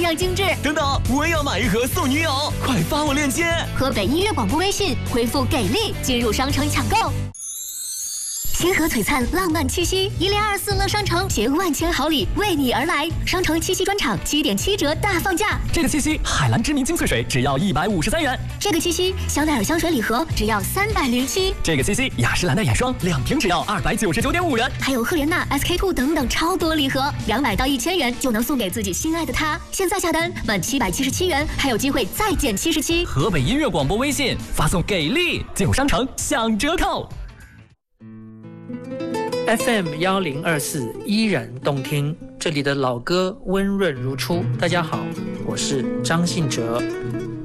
样精致。 等等，我也要买一盒送女友，快发我链接。 河北音乐广播微信回复给力进入商城抢购。星河璀璨，浪漫七夕，1024乐商城携万千好礼为你而来。商城七夕专场7.7折大放价。 这个七夕，海蓝之谜精粹水只要153元。 这个七夕，香奈儿香水礼盒只要307。 这个七夕，雅诗兰黛眼霜2瓶只要299.5元。 还有赫莲娜、SK2 等等超多礼盒，200到1000元就能送给自己心爱的他。现在下单满777元，还有机会再减77。 河北音乐广播微信发送给力进入商城享折扣。 FM 1024依然动听，这里的老歌温润如初。大家好，我是张信哲。